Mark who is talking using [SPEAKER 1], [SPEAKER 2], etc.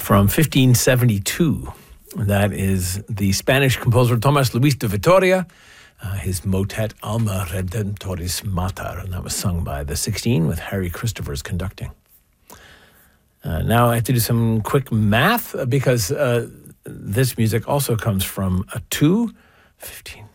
[SPEAKER 1] from 1572. That is the Spanish composer Tomás Luis de Vitoria, his motet Alma Redemptoris Mater, and that was sung by the 16 with Harry Christophers conducting. Now I have to do some quick math because this music also comes from a 2, 15,